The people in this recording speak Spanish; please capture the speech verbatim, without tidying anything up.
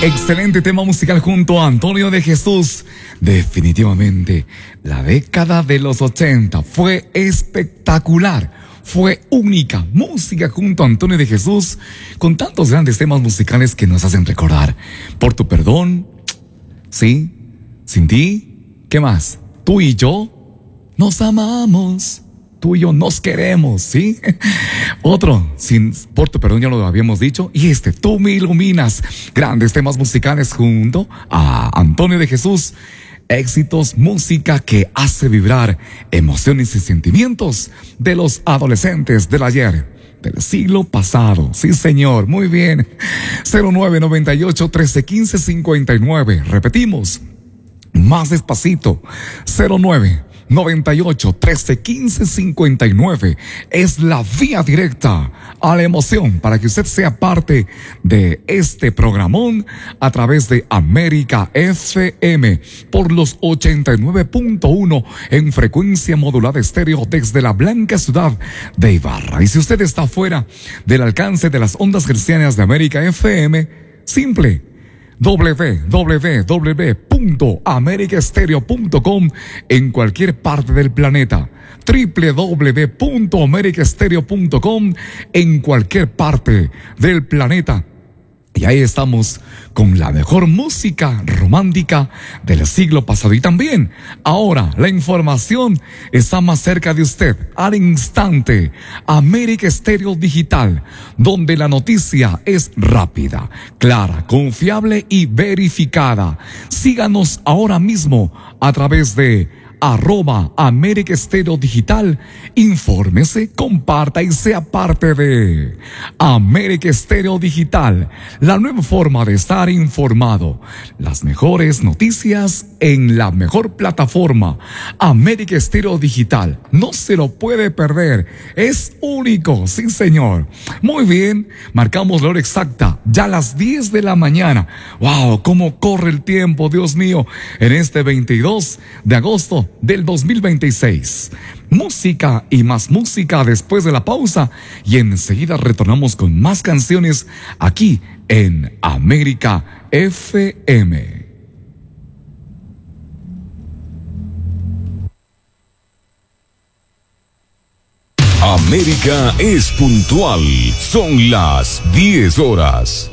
Excelente tema musical junto a Antonio de Jesús. Definitivamente, la década de los ochenta fue espectacular. Fue única. Música junto a Antonio de Jesús, con tantos grandes temas musicales que nos hacen recordar. Por tu perdón, sí, sin ti, ¿qué más? Tú y yo nos amamos. Tú y yo nos queremos, ¿sí? Otro, sin, por tu perdón ya lo habíamos dicho. Y este, tú me iluminas. Grandes temas musicales junto a Antonio de Jesús. Éxitos, música que hace vibrar emociones y sentimientos de los adolescentes del ayer, del siglo pasado. Sí, señor, muy bien. cero nueve noventa y ocho, trece, quince, cincuenta y nueve. Repetimos, más despacito. cero nueve noventa y ocho, trece, quince, cincuenta y nueve es la vía directa a la emoción para que usted sea parte de este programón a través de América F M por los ochenta y nueve punto uno en frecuencia modulada estéreo desde la blanca ciudad de Ibarra. Y si usted está fuera del alcance de las ondas hercianas de América F M, simple, doble u doble u doble u punto america stereo punto com en cualquier parte del planeta. doble u doble u doble u punto america stereo punto com en cualquier parte del planeta. Y ahí estamos con la mejor música romántica del siglo pasado. Y también, ahora, la información está más cerca de usted, al instante. América Stereo Digital, donde la noticia es rápida, clara, confiable y verificada. Síganos ahora mismo a través de arroba América Stereo Digital. Infórmese, comparta y sea parte de América Stereo Digital, la nueva forma de estar informado. Las mejores noticias en la mejor plataforma, América Stereo Digital. No se lo puede perder, es único, sí señor. Muy bien, marcamos la hora exacta, ya a las diez de la mañana. Wow, cómo corre el tiempo, Dios mío, en este veintidós de agosto del dos mil veintiséis. Música y más música después de la pausa y enseguida retornamos con más canciones aquí en América F M. América es puntual, son las diez horas.